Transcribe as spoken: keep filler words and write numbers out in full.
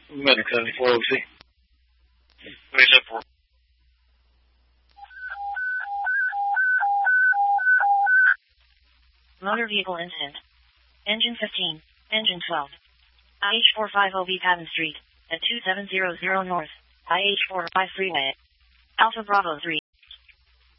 Medic seventy-four O C. twenty-seven. Motor vehicle incident. Engine fifteen, engine twelve. I H four five zero B Patton Street, at two seven zero zero North, I H four five Freeway. Alpha Bravo three.